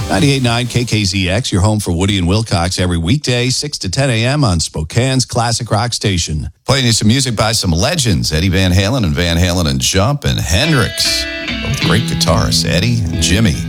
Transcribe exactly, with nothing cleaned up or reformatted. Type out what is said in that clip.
ninety-eight point nine K K Z X, your home for Woody and Wilcox every weekday, six to ten a.m. on Spokane's Classic Rock Station. Playing you some music by some legends, Eddie Van Halen and Van Halen and Jump, and Hendrix. Both great guitarists, Eddie and Jimmy.